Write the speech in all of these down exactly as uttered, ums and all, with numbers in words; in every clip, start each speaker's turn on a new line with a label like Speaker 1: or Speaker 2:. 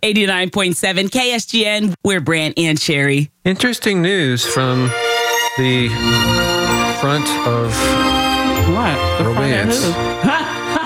Speaker 1: eighty-nine point seven K S G N. We're Brant and Sherry.
Speaker 2: Interesting news from the front of
Speaker 1: What? The
Speaker 2: romance.
Speaker 1: Front of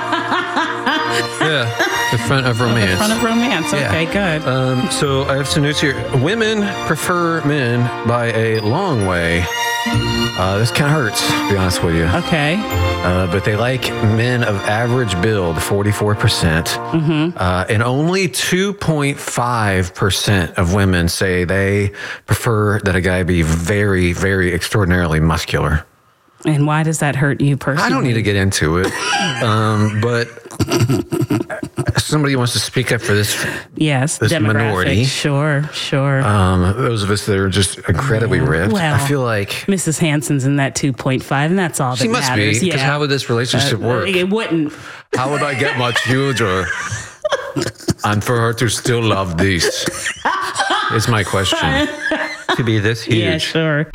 Speaker 2: Yeah, the front of romance.
Speaker 1: the front of romance. Okay,
Speaker 2: Yeah.
Speaker 1: good.
Speaker 2: Um, so I have some news here. Women prefer men by a long way. Uh, this kind of hurts, to be honest with you.
Speaker 1: Okay.
Speaker 2: Uh, but they like men of average build, forty-four percent.
Speaker 1: Mm-hmm.
Speaker 2: Uh, and only two point five percent of women say they prefer that a guy be very, very extraordinarily muscular.
Speaker 1: And why does that hurt you personally?
Speaker 2: I don't need to get into it. um, but somebody wants to speak up for this.
Speaker 1: Yes,
Speaker 2: this
Speaker 1: demographic.
Speaker 2: minority.
Speaker 1: Sure, sure.
Speaker 2: Um, those of us that are just incredibly
Speaker 1: Yeah.
Speaker 2: ripped.
Speaker 1: Well,
Speaker 2: I feel like
Speaker 1: Missus Hanson's in that two point five, and that's all that
Speaker 2: she must
Speaker 1: matters.
Speaker 2: be. Because
Speaker 1: yeah.
Speaker 2: how would this relationship
Speaker 1: Uh,
Speaker 2: work?
Speaker 1: It wouldn't.
Speaker 2: How would I get much huger? And for her to still love this is my question. To be this huge.
Speaker 1: Yeah, sure.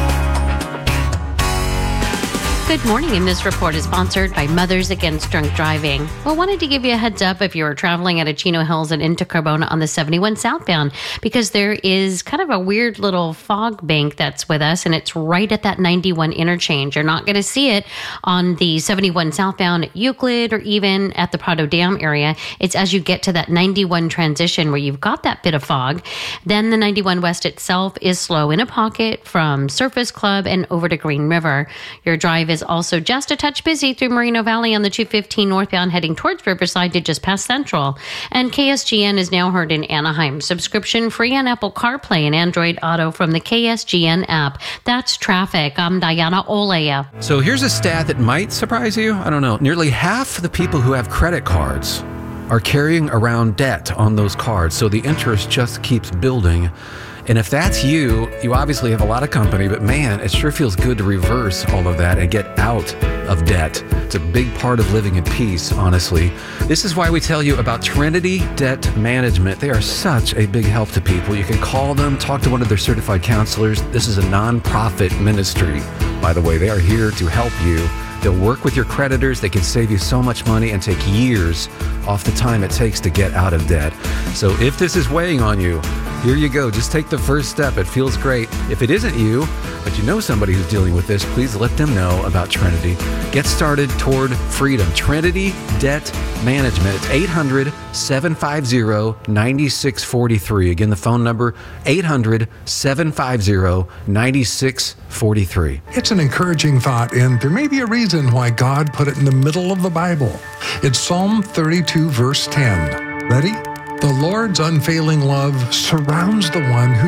Speaker 3: Good morning, and this report is sponsored by Mothers Against Drunk Driving. Well, wanted to give you a heads up if you were traveling out of Chino Hills and into Carbona on the seventy-one southbound, because there is kind of a weird little fog bank that's with us, and it's right at that ninety-one interchange. You're not going to see it on the seventy-one southbound at Euclid or even at the Prado Dam area. It's as you get to that ninety-one transition where you've got that bit of fog. Then the ninety-one west itself is slow in a pocket from Surface Club and over to Green River. Your drive is also just a touch busy through Moreno Valley on the two fifteen northbound heading towards Riverside to just past Central. And K S G N is now heard in Anaheim. Subscription free on Apple CarPlay and Android Auto from the K S G N app. That's traffic. I'm Diana Olea.
Speaker 2: So here's a stat that might surprise you. I don't know. Nearly half the people who have credit cards are carrying around debt on those cards. So the interest just keeps building. And if that's you, you obviously have a lot of company, but man, it sure feels good to reverse all of that and get out of debt. It's a big part of living in peace, honestly. This is why we tell you about Trinity Debt Management. They are such a big help to people. You can call them, talk to one of their certified counselors. This is a nonprofit ministry, by the way. They are here to help you. They'll work with your creditors. They can save you so much money and take years off the time it takes to get out of debt. So if this is weighing on you, here you go. Just take the first step. It feels great. If it isn't you, but you know somebody who's dealing with this, please let them know about Trinity. Get started toward freedom. Trinity Debt Management. It's eight hundred, seven five zero, nine six four three. Again, the phone number, eight hundred, seven five zero, nine six four three.
Speaker 4: It's an encouraging thought, and there may be a reason why God put it in the middle of the Bible. It's Psalm thirty-two, verse ten. Ready? The Lord's unfailing love surrounds the one who